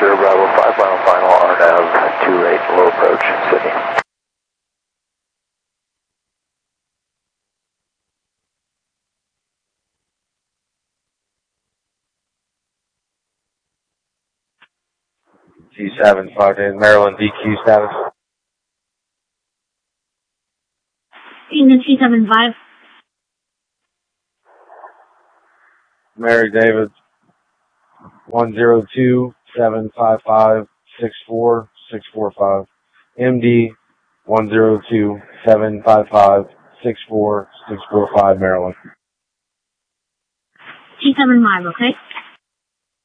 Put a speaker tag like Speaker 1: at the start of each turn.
Speaker 1: Sierra Bravo 5 final RNAV 28 low approach, Sydney.
Speaker 2: G7, 5 days, Maryland, DQ status.
Speaker 3: Unit G75.
Speaker 2: Mary David, 102-755-64645. MD, 102-755-64645, Maryland.
Speaker 3: G75, okay?